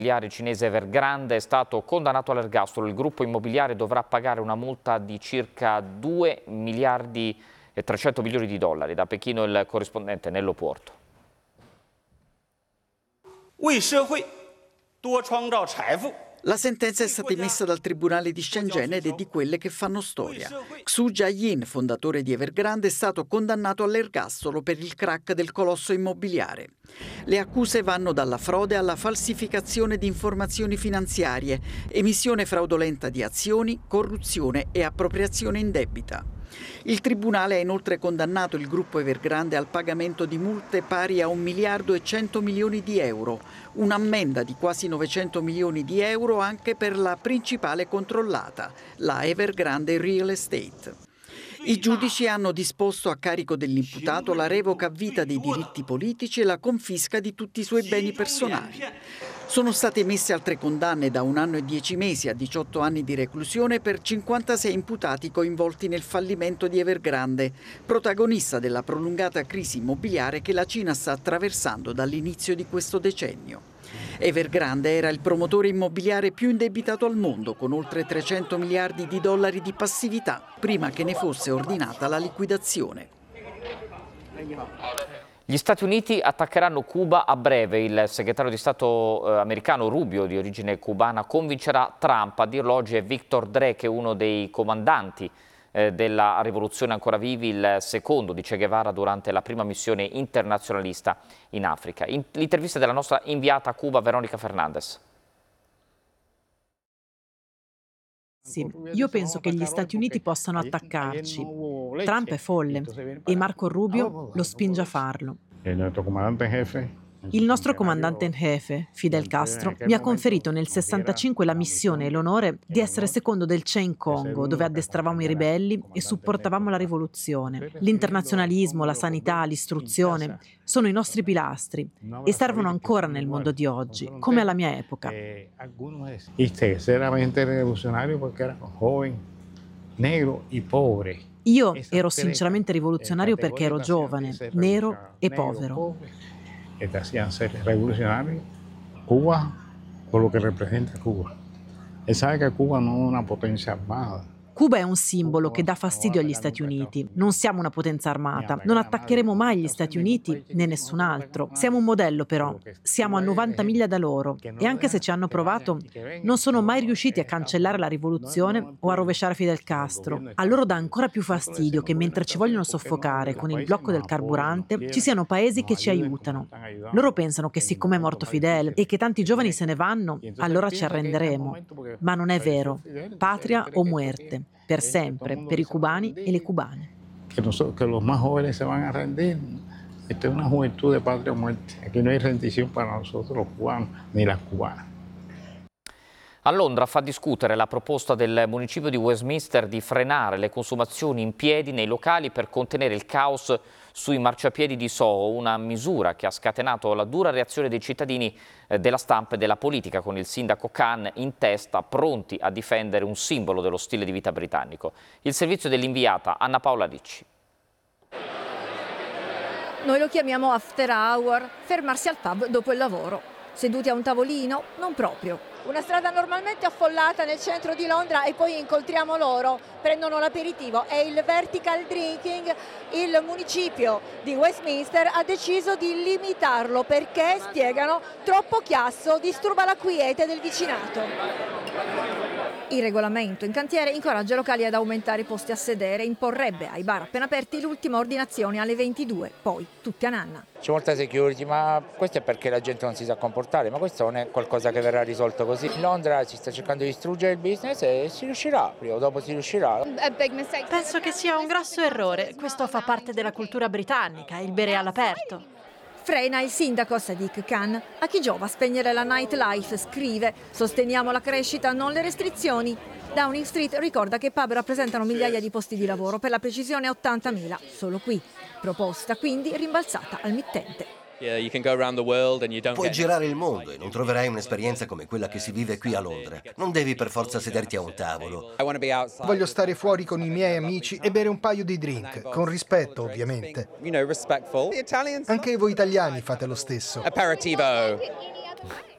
L'immobiliare cinese Evergrande è stato condannato all'ergastolo. Il gruppo immobiliare dovrà pagare una multa di circa 2 miliardi e 300 milioni di dollari. Da Pechino il corrispondente Nello Porto. La sentenza è stata emessa dal tribunale di Shenzhen ed è di quelle che fanno storia. Xu Jiayin, fondatore di Evergrande, è stato condannato all'ergastolo per il crack del colosso immobiliare. Le accuse vanno dalla frode alla falsificazione di informazioni finanziarie, emissione fraudolenta di azioni, corruzione e appropriazione indebita. Il tribunale ha inoltre condannato il gruppo Evergrande al pagamento di multe pari a 1 miliardo e 100 milioni di euro, un'ammenda di quasi 900 milioni di euro anche per la principale controllata, la Evergrande Real Estate. I giudici hanno disposto a carico dell'imputato la revoca a vita dei diritti politici e la confisca di tutti i suoi beni personali. Sono state emesse altre condanne da 1 anno e 10 mesi a 18 anni di reclusione per 56 imputati coinvolti nel fallimento di Evergrande, protagonista della prolungata crisi immobiliare che la Cina sta attraversando dall'inizio di questo decennio. Evergrande era il promotore immobiliare più indebitato al mondo, con oltre 300 miliardi di dollari di passività, prima che ne fosse ordinata la liquidazione. Gli Stati Uniti attaccheranno Cuba a breve. Il segretario di Stato americano Rubio, di origine cubana, convincerà Trump. A dirlo oggi è Victor Drake, uno dei comandanti della rivoluzione ancora vivi, il secondo di Che Guevara durante la prima missione internazionalista in Africa. L'intervista della nostra inviata a Cuba, Veronica Fernandez. Sì, io penso che gli Stati Uniti possano attaccarci. Trump è folle e Marco Rubio lo spinge a farlo. Il nostro comandante in jefe, Fidel Castro, mi ha conferito nel 65 la missione e l'onore di essere secondo del Che in Congo, dove addestravamo i ribelli e supportavamo la rivoluzione. L'internazionalismo, la sanità, l'istruzione sono i nostri pilastri e servono ancora nel mondo di oggi, come alla mia epoca. Io ero sinceramente rivoluzionario perché ero giovane, nero e povero. Que te hacían ser revolucionario. Cuba, por lo que representa Cuba. Él sabe que Cuba no es una potencia armada. Cuba è un simbolo che dà fastidio agli Stati Uniti. Non siamo una potenza armata. Non attaccheremo mai gli Stati Uniti né nessun altro. Siamo un modello però. Siamo a 90 miglia da loro. E anche se ci hanno provato, non sono mai riusciti a cancellare la rivoluzione o a rovesciare Fidel Castro. A loro dà ancora più fastidio che mentre ci vogliono soffocare con il blocco del carburante, ci siano paesi che ci aiutano. Loro pensano che siccome è morto Fidel e che tanti giovani se ne vanno, allora ci arrenderemo. Ma non è vero. Patria o muerte. Per sempre, per i cubani e le cubane. Que los más jóvenes se van a rendir. Esta es una juventud de patria o muerte. Aquí no hay rendición para nosotros los cubanos ni las cubanas. A Londra fa discutere la proposta del municipio di Westminster di frenare le consumazioni in piedi nei locali per contenere il caos sui marciapiedi di Soho, una misura che ha scatenato la dura reazione dei cittadini, della stampa e della politica, con il sindaco Khan in testa, pronti a difendere un simbolo dello stile di vita britannico. Il servizio dell'inviata Anna Paola Ricci. Noi lo chiamiamo after hour, fermarsi al pub dopo il lavoro. Seduti a un tavolino? Non proprio. Una strada normalmente affollata nel centro di Londra e poi incontriamo loro, prendono l'aperitivo, è il vertical drinking. Il municipio di Westminster ha deciso di limitarlo perché, spiegano, troppo chiasso disturba la quiete del vicinato. Il regolamento in cantiere incoraggia i locali ad aumentare i posti a sedere, imporrebbe ai bar appena aperti l'ultima ordinazione alle 22, poi tutti a nanna. C'è molta security, ma questo è perché la gente non si sa comportare, ma questo non è qualcosa che verrà risolto così. In Londra si sta cercando di distruggere il business e si riuscirà, prima o dopo si riuscirà. Penso che sia un grosso errore, questo fa parte della cultura britannica, il bere all'aperto. Frena il sindaco Sadiq Khan. A chi giova spegnere la nightlife, scrive: sosteniamo la crescita, non le restrizioni. Downing Street ricorda che i pub rappresentano migliaia di posti di lavoro, per la precisione 80.000 solo qui. Proposta quindi rimbalzata al mittente. Puoi girare il mondo e non troverai un'esperienza come quella che si vive qui a Londra. Non devi per forza sederti a un tavolo. Voglio stare fuori con i miei amici e bere un paio di drink, con rispetto ovviamente. Anche voi italiani fate lo stesso.